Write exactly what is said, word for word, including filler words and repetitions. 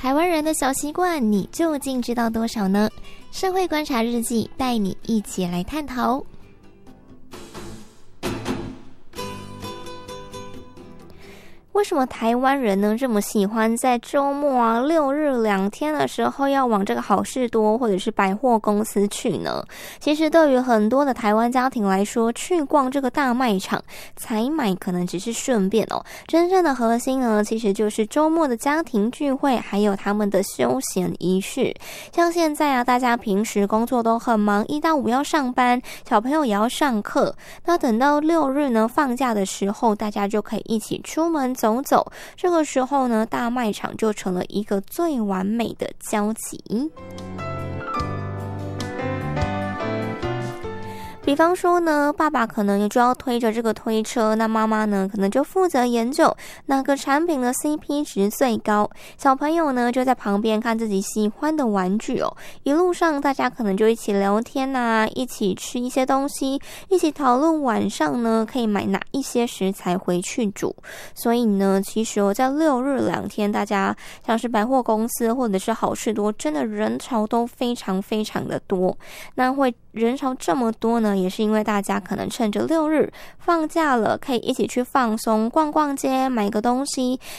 台湾人的小习惯，你究竟知道多少呢？社会观察日记带你一起来探讨。为什么台湾人呢这么喜欢在周末啊六日两天的时候要往这个好事多或者是百货公司去呢？其实对于很多的台湾家庭来说，去逛这个大卖场采买可能只是顺便哦，真正的核心呢其实就是周末的家庭聚会，还有他们的休闲仪式。像现在啊，大家平时工作都很忙，一到五要上班，小朋友也要上课，那等到六日呢放假的时候，大家就可以一起出门走走，这个时候呢，大卖场就成了一个最完美的交集。比方说呢，爸爸可能也就要推着这个推车，那妈妈呢可能就负责研究哪个产品的 C P 值最高，小朋友呢就在旁边看自己喜欢的玩具哦。一路上大家可能就一起聊天啊，一起吃一些东西，一起讨论晚上呢可以买哪一些食材回去煮。所以呢，其实哦，在六日两天，大家像是百货公司或者是好事多，真的人潮都非常非常的多。那会人潮这么多呢，也是因为大家可能趁着六日放假了，可以一起去放松，逛逛街，买个东西。